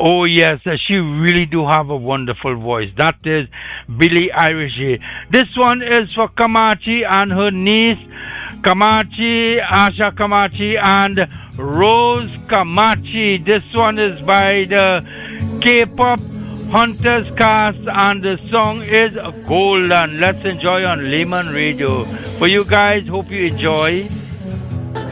Oh yes, she really do have a wonderful voice. That is Billie Eilish. This one is for Kamachi and her niece, Kamachi, Asha Kamachi, and Rose Kamachi. This one is by the K-pop Hunters cast, and the song is Golden. Let's enjoy on Layman Radio. For you guys, hope you enjoy.